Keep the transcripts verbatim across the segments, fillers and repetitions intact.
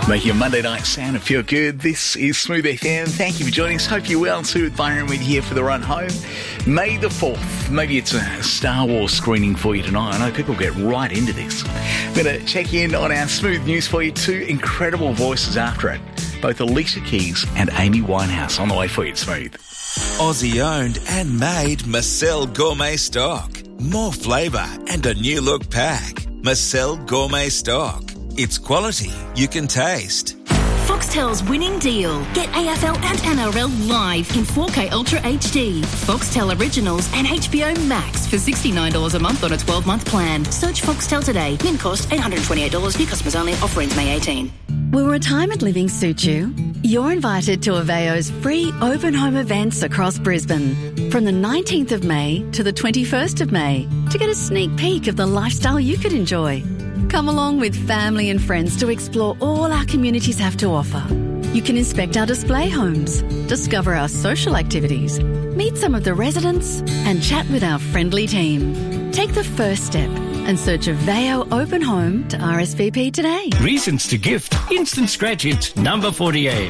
Make your Monday night sound and feel good. This is Smooth F M. Thank you for joining us. Hope you're well. Sue with Byron with you here for the run home. May the fourth. Maybe it's a Star Wars screening for you tonight. I know people get right into this. I'm going to check in on our Smooth news for you. Two incredible voices after it. Both Alicia Keys and Amy Winehouse on the way for you at Smooth. Aussie owned and made Marcel Gourmet Stock. More flavour and a new look pack. Marcel Gourmet Stock. It's quality you can taste. Foxtel's winning deal. Get A F L and N R L live in four K Ultra H D. Foxtel Originals and H B O Max for sixty-nine dollars a month on a twelve-month plan. Search Foxtel today. Min cost eight hundred twenty-eight dollars. New customers only. Offer ends May eighteenth. Will retirement living suit you? You're invited to Aveo's free open home events across Brisbane from the nineteenth of May to the twenty-first of May to get a sneak peek of the lifestyle you could enjoy. Come along with family and friends to explore all our communities have to offer. You can inspect our display homes, discover our social activities, meet some of the residents and chat with our friendly team. Take the first step and search Aveo Open Home to R S V P today. Reasons to gift. Instant Scratch It, number forty-eight.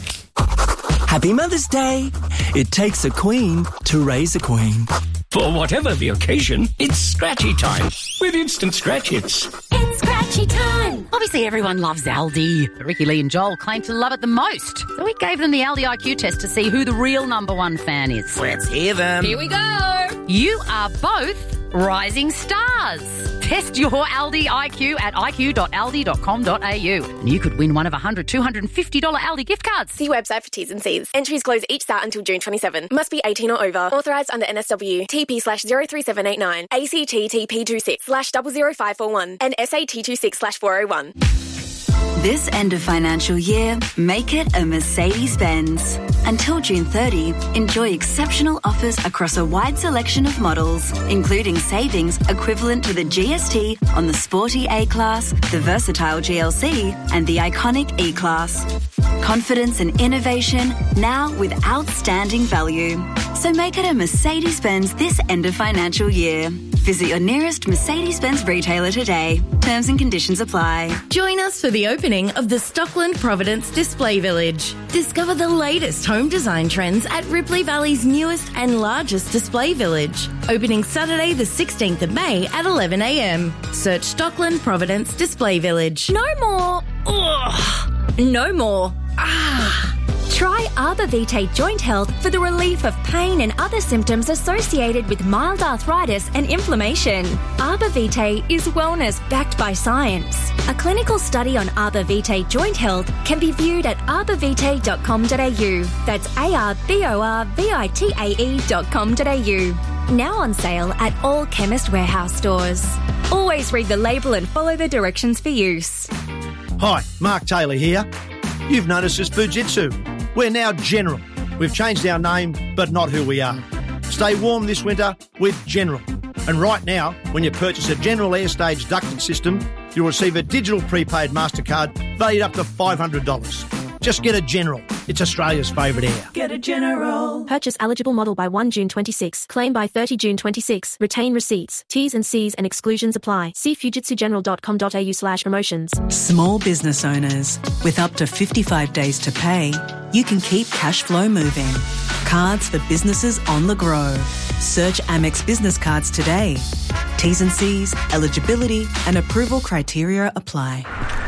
Happy Mother's Day. It takes a queen to raise a queen. For whatever the occasion, it's Scratchy time with Instant Scratch Hits. It's Scratchy time. Obviously, everyone loves Aldi. Ricky Lee and Joel claim to love it the most. So we gave them the Aldi I Q test to see who the real number one fan is. Let's hear them. Here we go. You are both rising stars. Test your Aldi I Q at i q dot aldi dot com dot a u. And you could win one of one hundred, two hundred fifty dollars Aldi gift cards. See website for T's and C's. Entries close each start until June twenty-seventh. Must be eighteen or over. Authorised under N S W. T P slash zero three seven eight nine. A C T T P two six slash zero zero five four one. And S A T two six slash four oh one. This end of financial year, make it a Mercedes-Benz. Until June thirtieth, enjoy exceptional offers across a wide selection of models, including savings equivalent to the G S T on the sporty A-Class, the versatile G L C, and the iconic E-Class. Confidence and innovation, now with outstanding value. So make it a Mercedes-Benz this end of financial year. Visit your nearest Mercedes-Benz retailer today. Terms and conditions apply. Join us for the opening of the Stockland Providence Display Village. Discover the latest home design trends at Ripley Valley's newest and largest display village. Opening Saturday the sixteenth of May at eleven a m. Search Stockland Providence Display Village. No more. Ugh. No more. Ah. Try Arbor Vitae Joint Health for the relief of pain and other symptoms associated with mild arthritis and inflammation. Arbor Vitae is wellness backed by science. A clinical study on Arbor Vitae Joint Health can be viewed at arbor vitae dot com dot a u. That's A R B O R V I T A E dot com dot a u. Now on sale at all Chemist Warehouse stores. Always read the label and follow the directions for use. Hi, Mark Taylor here. You've noticed us Fujitsu. We're now General. We've changed our name, but not who we are. Stay warm this winter with General. And right now, when you purchase a General Airstage ducted system, you'll receive a digital prepaid MasterCard valued up to five hundred dollars. Just get a General. It's Australia's favourite air. Get a General. Purchase eligible model by first June twenty-six. Claim by thirtieth June twenty-six. Retain receipts. T's and C's and exclusions apply. See fujitsu general dot com dot a u slash promotions. Small business owners with up to fifty-five days to pay, you can keep cash flow moving. Cards for businesses on the go. Search Amex Business Cards today. T's and C's, eligibility and approval criteria apply.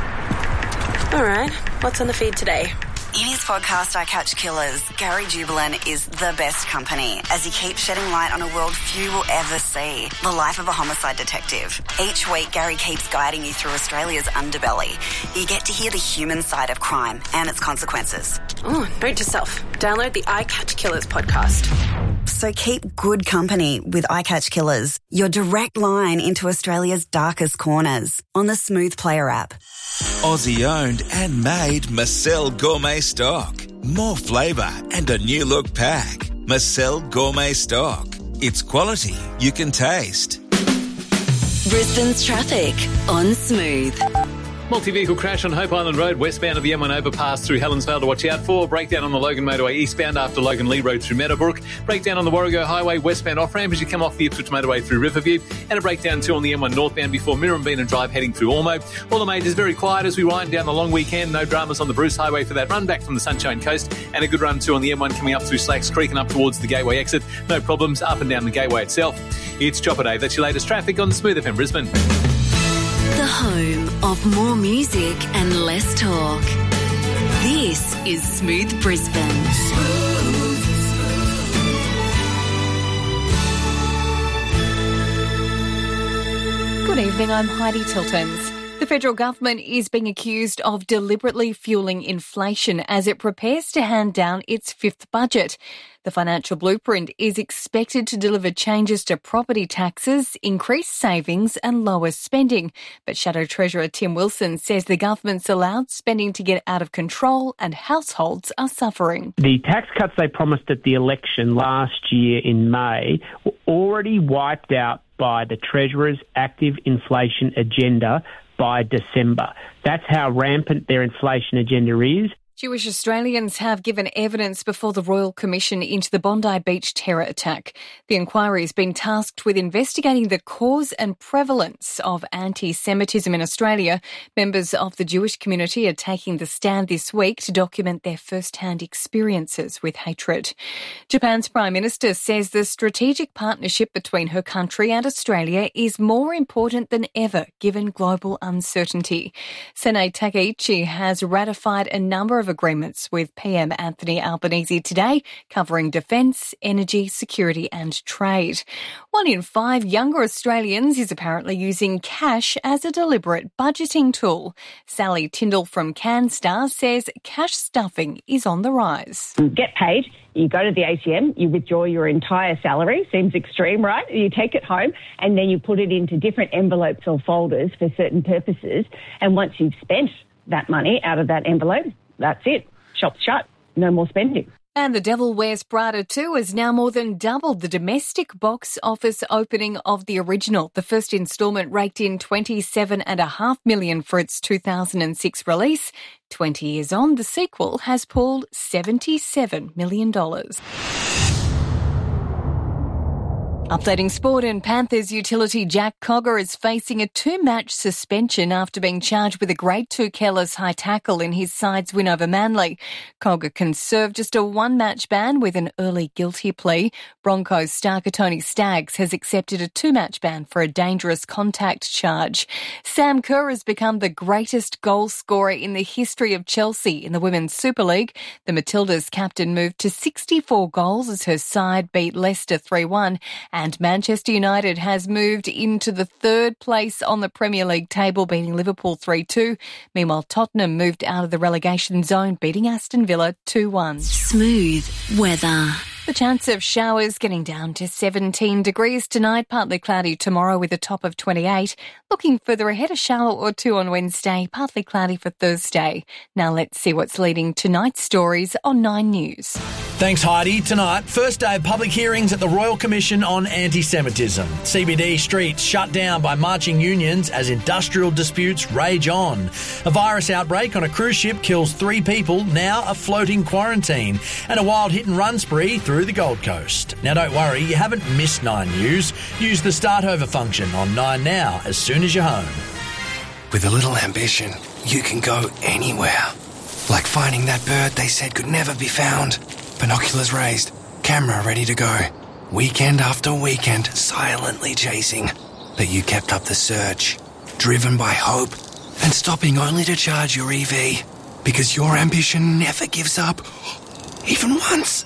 All right, what's on the feed today? In his podcast, I Catch Killers, Gary Jubelin is the best company as he keeps shedding light on a world few will ever see, the life of a homicide detective. Each week, Gary keeps guiding you through Australia's underbelly. You get to hear the human side of crime and its consequences. Oh, note to self, download the I Catch Killers podcast. So keep good company with I Catch Killers, your direct line into Australia's darkest corners on the Smooth Player app. Aussie owned and made Marcel Gourmet Stock. More flavour and a new look pack. Marcel Gourmet Stock. It's quality you can taste. Brisbane's traffic on Smooth. Multi-vehicle crash on Hope Island Road, westbound of the M one overpass through Helensvale to watch out for. Breakdown on the Logan Motorway eastbound after Logan Lee Road through Meadowbrook. Breakdown on the Warrego Highway westbound off-ramp as you come off the Ipswich Motorway through Riverview. And a breakdown too on the M one northbound before Mirrambina Drive heading through Ormo. All the majors very quiet as we wind down the long weekend. No dramas on the Bruce Highway for that run back from the Sunshine Coast. And a good run too on the M one coming up through Slacks Creek and up towards the Gateway exit. No problems up and down the Gateway itself. It's Chopper Day. That's your latest traffic on Smooth F M Brisbane. The home of more music and less talk. This is Smooth Brisbane. Good evening, I'm Heidi Tiltons. The federal government is being accused of deliberately fueling inflation as it prepares to hand down its fifth budget. The financial blueprint is expected to deliver changes to property taxes, increase savings and lower spending. But Shadow Treasurer Tim Wilson says the government's allowed spending to get out of control and households are suffering. The tax cuts they promised at the election last year in May were already wiped out by the Treasurer's active inflation agenda by December. That's how rampant their inflation agenda is. Jewish Australians have given evidence before the Royal Commission into the Bondi Beach terror attack. The inquiry has been tasked with investigating the cause and prevalence of anti-Semitism in Australia. Members of the Jewish community are taking the stand this week to document their first-hand experiences with hatred. Japan's Prime Minister says the strategic partnership between her country and Australia is more important than ever given global uncertainty. Sene Takaichi has ratified a number of agreements with P M Anthony Albanese today, covering defence, energy, security and trade. One in five younger Australians is apparently using cash as a deliberate budgeting tool. Sally Tyndall from CanStar says cash stuffing is on the rise. You get paid, you go to the A T M, you withdraw your entire salary. Seems extreme, right? You take it home and then you put it into different envelopes or folders for certain purposes. And once you've spent that money out of that envelope, that's it. Shop's shut. No more spending. And The Devil Wears Prada two has now more than doubled the domestic box office opening of the original. The first instalment raked in twenty-seven point five million dollars for its two thousand six release. twenty years on, the sequel has pulled seventy-seven million dollars. Updating sport, and Panthers utility Jack Cogger is facing a two-match suspension after being charged with a Grade two careless high tackle in his side's win over Manly. Cogger can serve just a one-match ban with an early guilty plea. Broncos star Tony Staggs has accepted a two-match ban for a dangerous contact charge. Sam Kerr has become the greatest goal scorer in the history of Chelsea in the Women's Super League. The Matildas captain moved to sixty-four goals as her side beat Leicester three one. And Manchester United has moved into the third place on the Premier League table, beating Liverpool three two. Meanwhile, Tottenham moved out of the relegation zone, beating Aston Villa two one. Smooth weather. The chance of showers getting down to seventeen degrees tonight, partly cloudy tomorrow with a top of twenty-eight. Looking further ahead, a shower or two on Wednesday, partly cloudy for Thursday. Now let's see what's leading tonight's stories on Nine News. Thanks, Heidi. Tonight, first day of public hearings at the Royal Commission on Anti-Semitism. C B D streets shut down by marching unions as industrial disputes rage on. A virus outbreak on a cruise ship kills three people, now a floating quarantine. And a wild hit-and-run spree through the Gold Coast. Now, don't worry, you haven't missed Nine News. Use the Start Over function on Nine Now as soon as you're home. With a little ambition, you can go anywhere. Like finding that bird they said could never be found. Binoculars raised, camera ready to go. Weekend after weekend, silently chasing. But you kept up the search, driven by hope, and stopping only to charge your E V. Because your ambition never gives up, even once.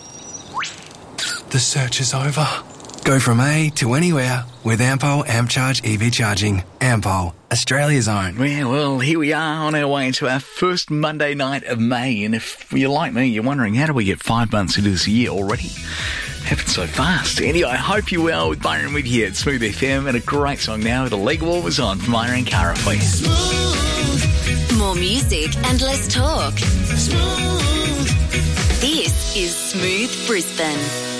The search is over. Go from A to anywhere with Ampol AmpCharge E V charging. Ampol, Australia's own. Yeah, well, here we are on our way into our first Monday night of May. And if you're like me, you're wondering, how do we get five months into this year already? Happened so fast. Anyway, I hope you're well with Byron with you at Smooth F M, and a great song now with The Leg Warmers on from Myra and Cara for you. Smooth. More music and less talk. Smooth. This is Smooth Brisbane.